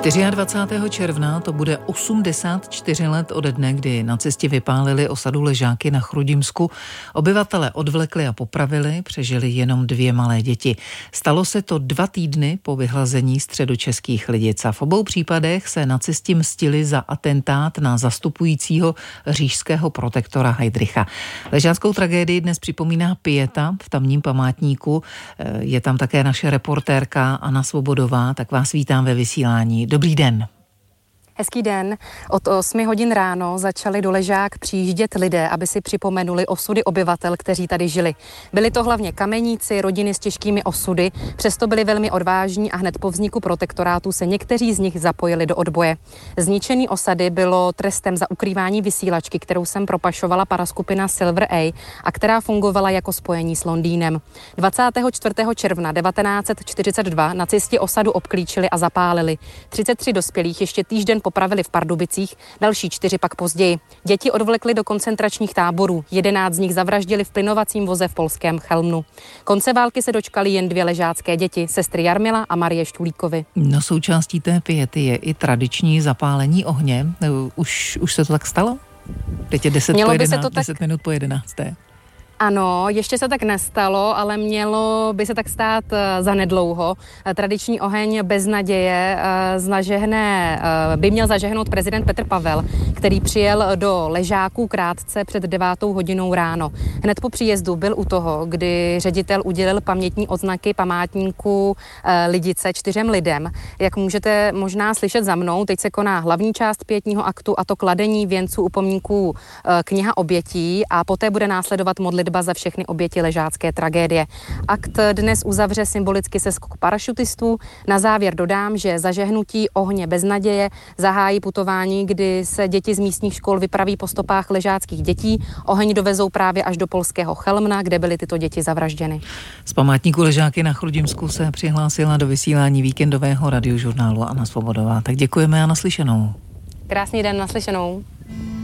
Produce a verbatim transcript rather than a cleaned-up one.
dvacátého čtvrtého června to bude osmdesát čtyři let ode dne, kdy nacisti vypálili osadu Ležáky na Chrudimsku. Obyvatele odvlekli a popravili, přežili jenom dvě malé děti. Stalo se to dva týdny po vyhlazení středočeských Lidic a v obou případech se nacisti mstili za atentát na zastupujícího říšského protektora Heydricha. Ležáckou tragédii dnes připomíná pieta v tamním památníku. Je tam také naše reportérka Anna Svobodová, tak vás vítám ve vysílání. Dobrý den. Hezký den. Od osmi hodin ráno začali do Ležák přijíždět lidé, aby si připomenuli osudy obyvatel, kteří tady žili. Byli to hlavně kameníci, rodiny s těžkými osudy, přesto byli velmi odvážní a hned po vzniku protektorátu se někteří z nich zapojili do odboje. Zničení osady bylo trestem za ukrývání vysílačky, kterou sem propašovala paraskupina Silver A a která fungovala jako spojení s Londýnem. dvacátého čtvrtého června devatenáct set čtyřicet dva nacisti osadu obklíčili a zapálili. třicet tři dospělých ještě týžden popravili v Pardubicích, další čtyři pak později. Děti odvlekli do koncentračních táborů, jedenáct z nich zavraždili v plynovacím voze v polském Chelmnu. Konce války se dočkali jen dvě ležácké děti, sestry Jarmila a Marie Štulíkovy. No, součástí té piety je i tradiční zapálení ohně. Už, už se to tak stalo? Teď je deset, po jedenáct, tak... deset minut po jedenácté. Ano, ještě se tak nestalo, ale mělo by se tak stát zanedlouho. Tradiční oheň bez naděje zažehne, by měl zažehnout prezident Petr Pavel, který přijel do Ležáků krátce před devátou hodinou ráno. Hned po příjezdu byl u toho, kdy ředitel udělil pamětní odznaky památníku Lidice čtyřem lidem. Jak můžete možná slyšet za mnou, teď se koná hlavní část pietního aktu, a to kladení věnců u pomníků Kniha obětí, a poté bude následovat modlitba za všechny oběti ležácké tragédie. Akt dnes uzavře symbolicky seskok parašutistů. Na závěr dodám, že zažehnutí ohně bez naděje zahájí putování, kdy se děti z místních škol vypraví po stopách ležáckých dětí. Oheň dovezou právě až do polského Chelmna, kde byly tyto děti zavražděny. Z památníku Ležáky na Chrudimsku se přihlásila do vysílání víkendového radiožurnálu Anna Svobodová. Tak děkujeme a naslyšenou. Krásný den, naslyšenou.